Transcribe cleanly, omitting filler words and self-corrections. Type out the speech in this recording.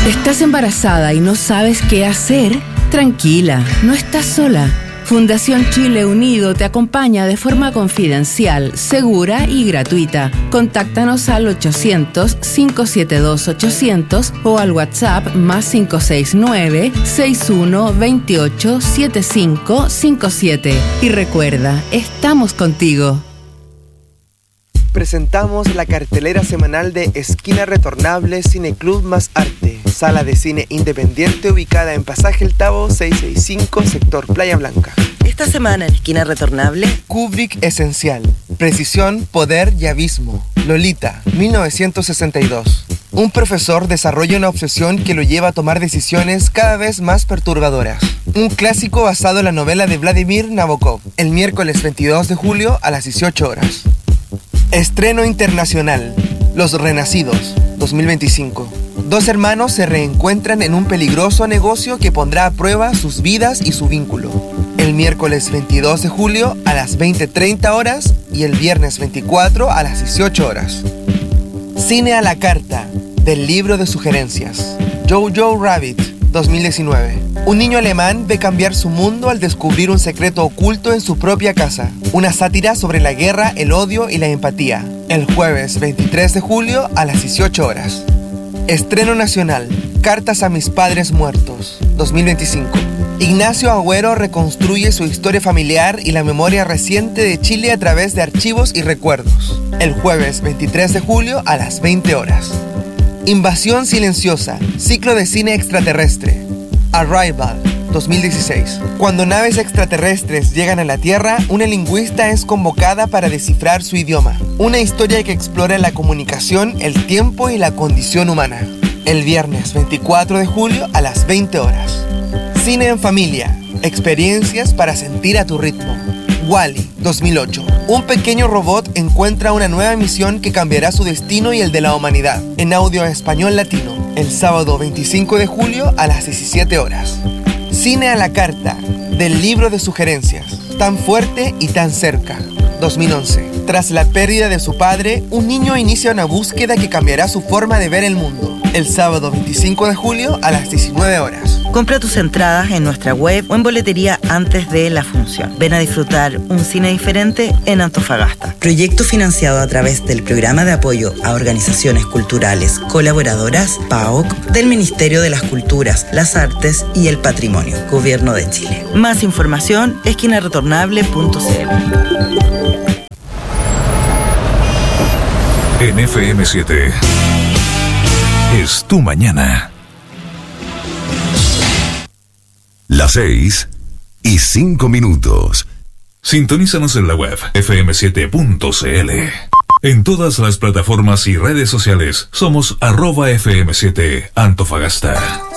¿Estás embarazada y no sabes qué hacer? Tranquila, no estás sola. Fundación Chile Unido te acompaña de forma confidencial, segura y gratuita. Contáctanos al 800-572-800 o al WhatsApp más 569-6128-7557. Y recuerda, estamos contigo. Presentamos la cartelera semanal de Esquina Retornable Cine Club más Arte, sala de cine independiente ubicada en Pasaje El Tabo 665, sector Playa Blanca. Esta semana en Esquina Retornable, Kubrick Esencial, Precisión, Poder y Abismo, Lolita, 1962. Un profesor desarrolla una obsesión que lo lleva a tomar decisiones cada vez más perturbadoras. Un clásico basado en la novela de Vladimir Nabokov, el miércoles 22 de julio a las 18 horas. Estreno internacional, Los Renacidos, 2025. Dos hermanos se reencuentran en un peligroso negocio que pondrá a prueba sus vidas y su vínculo. El miércoles 22 de julio a las 20:30 horas y el viernes 24 a las 18 horas. Cine a la carta, del libro de sugerencias, Jojo Rabbit, 2019. Un niño alemán ve cambiar su mundo al descubrir un secreto oculto en su propia casa. Una sátira sobre la guerra, el odio y la empatía. El jueves 23 de julio a las 18 horas. Estreno nacional, Cartas a mis padres muertos, 2025. Ignacio Agüero reconstruye su historia familiar y la memoria reciente de Chile a través de archivos y recuerdos. El jueves 23 de julio a las 20 horas. Invasión silenciosa, ciclo de cine extraterrestre. Arrival, 2016. Cuando naves extraterrestres llegan a la Tierra, una lingüista es convocada para descifrar su idioma. Una historia que explora la comunicación, el tiempo y la condición humana. El viernes 24 de julio a las 20 horas. Cine en familia, experiencias para sentir a tu ritmo. WALL-E, 2008. Un pequeño robot encuentra una nueva misión que cambiará su destino y el de la humanidad. En audio español latino, el sábado 25 de julio a las 17 horas. Cine a la carta, del libro de sugerencias, Tan fuerte y tan cerca, 2011. Tras la pérdida de su padre, un niño inicia una búsqueda que cambiará su forma de ver el mundo. El sábado 25 de julio a las 19 horas. Compra tus entradas en nuestra web o en boletería antes de la función. Ven a disfrutar un cine diferente en Antofagasta. Proyecto financiado a través del Programa de Apoyo a Organizaciones Culturales Colaboradoras, PAOC, del Ministerio de las Culturas, las Artes y el Patrimonio, Gobierno de Chile. Más información, esquinaretornable.cl. En FM7 es tu mañana. Las 6:05. Sintonízanos en la web fm7.cl. En todas las plataformas y redes sociales somos @FM7 Antofagasta.